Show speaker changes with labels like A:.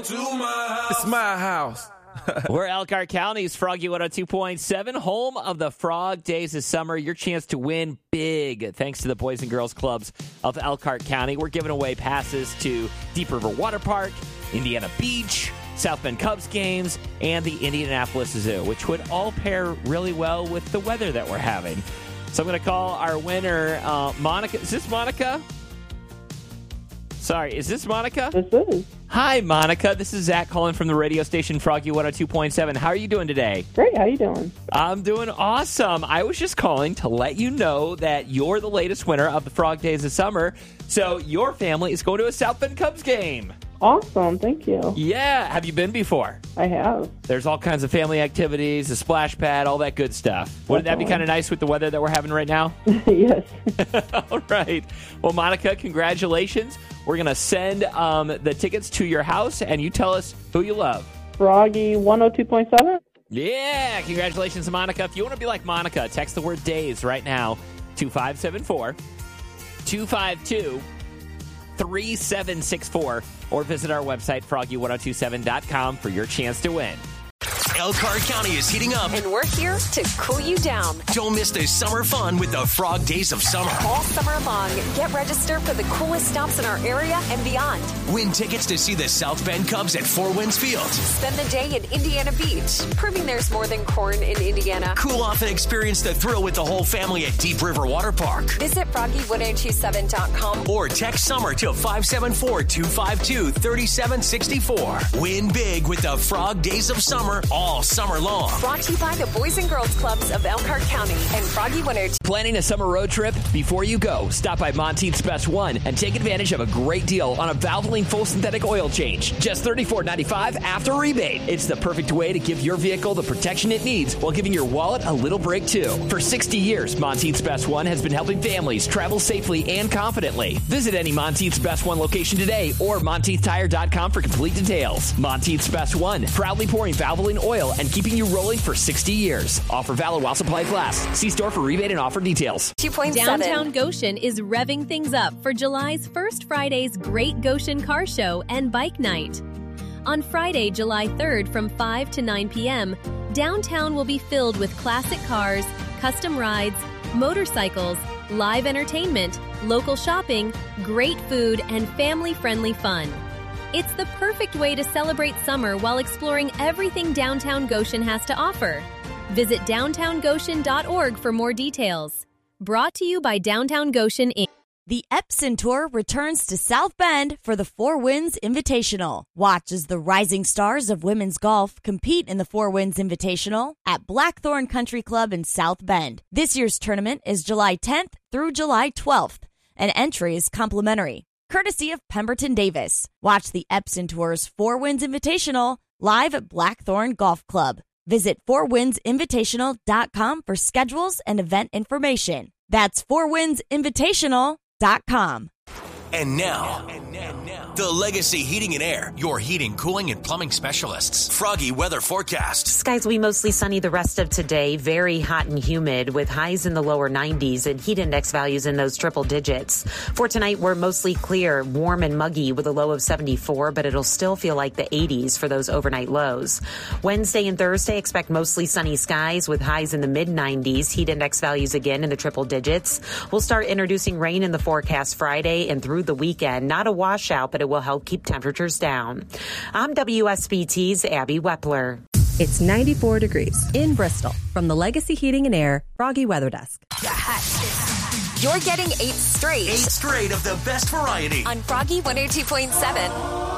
A: It's my house.
B: We're Elkhart County's Froggy 102.7, home of the Frog Days of Summer. Your chance to win big, thanks to the Boys and Girls Clubs of Elkhart County. We're giving away passes to Deep River Water Park, Indiana Beach, South Bend Cubs games, and the Indianapolis Zoo, which would all pair really well with the weather that we're having. So I'm going to call our winner, Monica. Is this Monica? Sorry, is this Monica?
C: This is.
B: Hi, Monica. This is Zach calling from the radio station Froggy 102.7. How are you doing today?
C: Great. How you doing?
B: I'm doing awesome. I was just calling to let you know that you're the latest winner of the Frog Days of Summer. So your family is going to a South Bend Cubs game.
C: Awesome. Thank you.
B: Yeah. Have you been before?
C: I have.
B: There's all kinds of family activities, a splash pad, all that good stuff. Wouldn't that be kind of nice with the weather that we're having right now?
C: Yes.
B: All right. Well, Monica, congratulations. We're going to send the tickets to your house, and you tell us who you love.
C: Froggy 102.7?
B: Yeah. Congratulations, Monica. If you want to be like Monica, text the word days right now to 574-252-3764 or visit our website, froggy1027.com, for your chance to win.
D: Elkhart County is heating up,
E: and we're here to cool you down.
D: Don't miss the summer fun with the Frog Days of Summer.
E: All summer long, get registered for the coolest stops in our area and beyond.
D: Win tickets to see the South Bend Cubs at Four Winds Field.
E: Spend the day in Indiana Beach, proving there's more than corn in Indiana.
D: Cool off and experience the thrill with the whole family at Deep River Water Park.
E: Visit froggy1027.com
D: or text summer to 574-252-3764. Win big with the Frog Days of Summer all summer long.
E: Brought to you by the Boys and Girls Clubs of Elkhart County and Froggy 102.
B: Planning a summer road trip? Before you go, stop by Monteith's Best One and take advantage of a great deal on a Valvoline full synthetic oil change. Just $34.95 after rebate. It's the perfect way to give your vehicle the protection it needs while giving your wallet a little break too. For 60 years, Monteith's Best One has been helping families travel safely and confidently. Visit any Monteith's Best One location today or MonteithTire.com for complete details. Monteith's Best One, proudly pouring Valvoline oil and keeping you rolling for 60 years. Offer valid while supplies last. See store for rebate and offer details.
E: 2.7.
F: Downtown Goshen is revving things up for July's First Friday's Great Goshen Car Show and Bike Night. On Friday, July 3rd from 5 to 9 p.m., downtown will be filled with classic cars, custom rides, motorcycles, live entertainment, local shopping, great food, and family-friendly fun. It's the perfect way to celebrate summer while exploring everything downtown Goshen has to offer. Visit downtowngoshen.org for more details. Brought to you by Downtown Goshen, Inc.
G: The Epson Tour returns to South Bend for the Four Winds Invitational. Watch as the rising stars of women's golf compete in the Four Winds Invitational at Blackthorn Country Club in South Bend. This year's tournament is July 10th through July 12th, and entry is complimentary, courtesy of Pemberton Davis. Watch the Epson Tour's Four Winds Invitational live at Blackthorn Golf Club. Visit fourwindsinvitational.com for schedules and event information. That's fourwindsinvitational.com.
D: And now, the Legacy Heating and Air, your heating, cooling, and plumbing specialists. Froggy weather forecast.
H: Skies will be mostly sunny the rest of today. Very hot and humid with highs in the lower 90s and heat index values in those triple digits. For tonight, we're mostly clear, warm and muggy with a low of 74, but it'll still feel like the 80s for those overnight lows. Wednesday and Thursday, expect mostly sunny skies with highs in the mid 90s. Heat index values again in the triple digits. We'll start introducing rain in the forecast Friday and through the weekend. Not a washout, but it will help keep temperatures down. I'm WSBT's Abby Wepler.
I: It's 94 degrees in Bristol from the Legacy Heating and Air Froggy Weather Desk.
E: You're getting 8 straight.
D: 8 straight of the best variety
E: on Froggy 102.7.